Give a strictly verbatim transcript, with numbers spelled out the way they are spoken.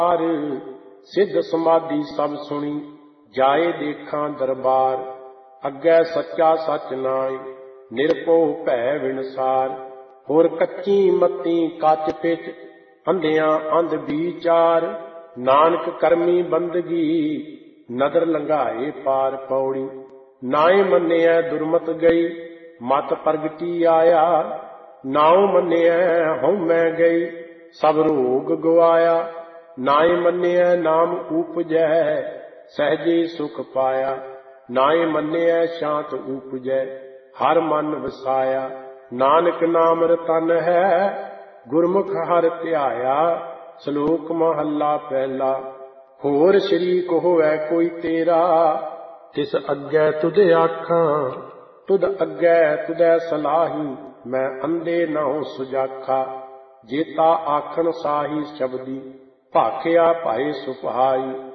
सिद्ध समाधि सब सुनी जाए देखा दरबार। अग्गै सच्चा सच नाय निरभउ भै विनसार। होर कच्ची मत्ती कच पिच अंधियां अंध विचार। नानक करमी बंदगी नदर लंघाए पार। पौड़ी नाए मन्निया दुरमत गई मत प्रगटी आया। नाउ मन्निया हउमै गई सब रोग गवाया। नाए मन्निया नाम उपजै सहजे सुख पाया। नाए मन्निया शांत उपजै हर मन वसाया। नानक नाम रतन है गुरमुख हर ध्याया। श्लोक महला पहला। होर शरीक होवै कोई तेरा तिस अग्गै तुध आखां। तुध अग्गै तुदै सलाही मैं अंधे नाउ सुजाखा। जेता आखन साही शब्दी भाखिया भाई सुपहाई।